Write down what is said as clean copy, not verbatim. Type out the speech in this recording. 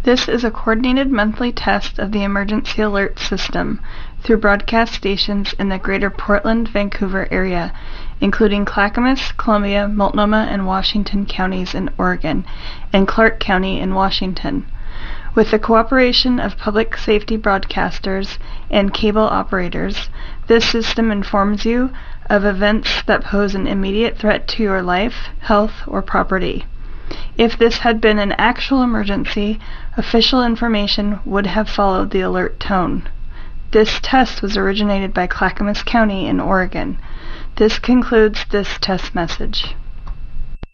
This is a coordinated monthly test of the emergency alert system through broadcast stations in the greater Portland, Vancouver area, including Clackamas, Columbia, Multnomah, and Washington counties in Oregon, and Clark County in Washington. With the cooperation of public safety broadcasters and cable operators, this system informs you of events that pose an immediate threat to your life, health, or property. If this had been an actual emergency, official information would have followed the alert tone. This test was originated by Clackamas County in Oregon. This concludes this test message.